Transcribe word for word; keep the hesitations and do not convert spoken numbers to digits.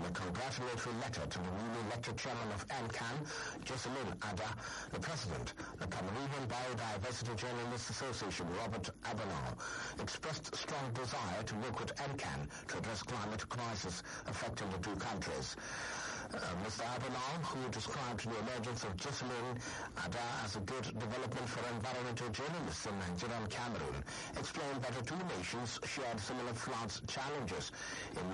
a congratulatory letter to the newly elected chairman of N C A N, Jessamine Ada, the president, the Cameroonian Biodiversity Journalists Association, Robert Abenal, expressed strong desire to work with N C A N to address climate crisis affecting the two countries. Uh, Mister Abenal, who described the emergence of Jessamine Ada as a good development for environmental journalists in Nigeria and Cameroon, explained that the two nations shared similar floods challenges in